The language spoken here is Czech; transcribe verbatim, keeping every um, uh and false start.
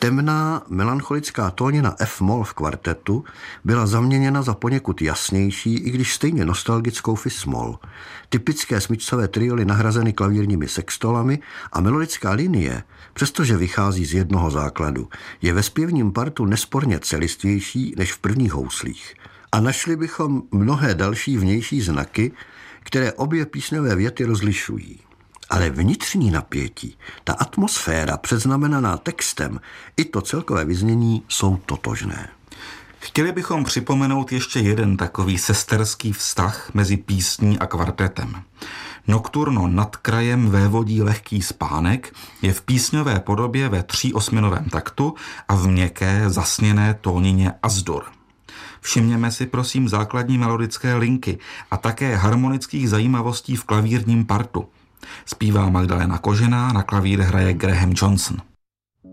Temná melancholická tónina F-moll v kvartetu byla zaměněna za poněkud jasnější, i když stejně nostalgickou fis-moll. Typické smyčcové trioly nahrazeny klavírními sextolami a melodická linie, přestože vychází z jednoho základu, je ve zpěvním partu nesporně celistvější než v prvních houslích. A našli bychom mnohé další vnější znaky, které obě písňové věty rozlišují. Ale vnitřní napětí, ta atmosféra předznamenaná textem i to celkové vyznění jsou totožné. Chtěli bychom připomenout ještě jeden takový sesterský vztah mezi písní a kvartetem. Nocturno nad krajem vévodí lehký spánek je v písňové podobě ve tříosminovém taktu a v měkké zasněné tónině As-dur. Všimněme si prosím základní melodické linky a také harmonických zajímavostí v klavírním partu. Zpívá Magdalena Kožená, na klavír hraje Graham Johnson.